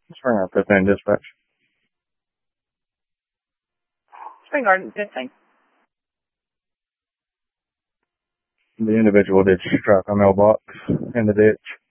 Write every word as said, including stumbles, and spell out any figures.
Spring Garden fifteen dispatch. Spring Garden fifteen. The individual did strike a mailbox in the ditch.